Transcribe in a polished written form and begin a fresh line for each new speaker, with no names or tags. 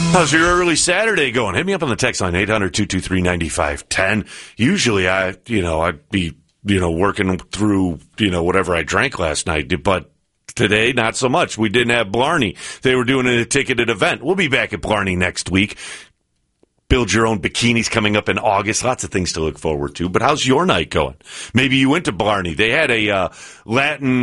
How's your early Saturday going? Hit me up on the text line, 800-223-9510. Usually I'd be, working through, whatever I drank last night, but today, not so much. We didn't have Blarney. They were doing a ticketed event. We'll be back at Blarney next week. Build your own bikinis coming up in August. Lots of things to look forward to. But how's your night going? Maybe you went to Blarney. They had a Latin